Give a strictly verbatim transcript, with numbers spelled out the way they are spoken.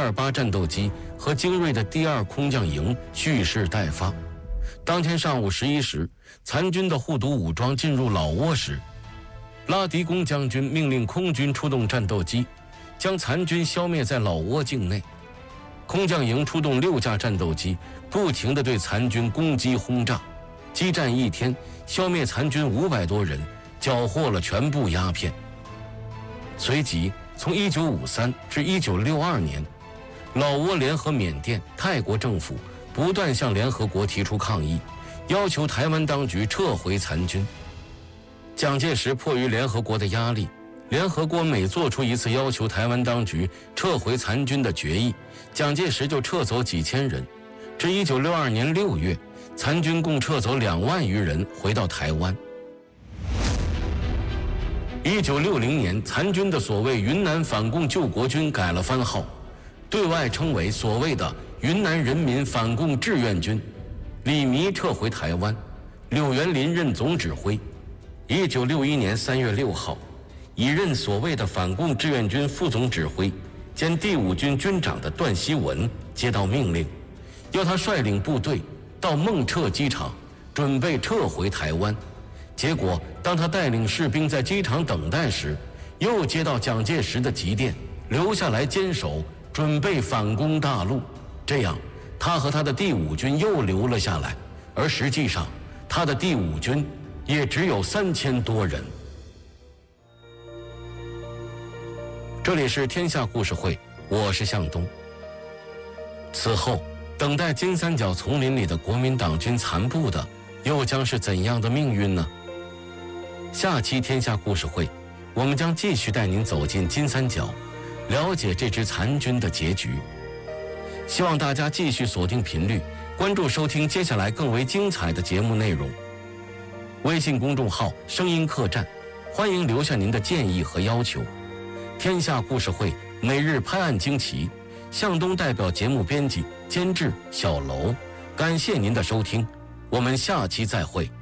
二八战斗机和精锐的第二空降营蓄势待发。当天上午十一时，残军的护犊武装进入老挝时，拉迪公将军命令空军出动战斗机，将残军消灭在老挝境内。空降营出动六架战斗机，不停地对残军攻击轰炸，激战一天，消灭残军五百多人，缴获了全部鸦片。随即，从一九五三至一九六二年，老挝联合缅甸、泰国政府不断向联合国提出抗议，要求台湾当局撤回残军。蒋介石迫于联合国的压力，联合国每做出一次要求台湾当局撤回残军的决议，蒋介石就撤走几千人。至一九六二年六月，残军共撤走两万余人回到台湾。一九六零年，残军的所谓云南反共救国军改了番号，对外称为所谓的云南人民反共志愿军。李弥撤回台湾，柳元林任总指挥。一九六一年三月六号，已任所谓的反共志愿军副总指挥兼第五军军长的段希文接到命令，要他率领部队到孟撤机场，准备撤回台湾。结果，当他带领士兵在机场等待时，又接到蒋介石的急电，留下来坚守，准备反攻大陆。这样，他和他的第五军又留了下来，而实际上，他的第五军也只有三千多人。这里是天下故事会，我是向东。此后，等待金三角丛林里的国民党军残部的，又将是怎样的命运呢？下期天下故事会，我们将继续带您走进金三角，了解这支残军的结局。希望大家继续锁定频率，关注收听接下来更为精彩的节目内容。微信公众号声音客栈，欢迎留下您的建议和要求。天下故事会每日拍案惊奇，向东代表节目编辑监制小楼，感谢您的收听，我们下期再会。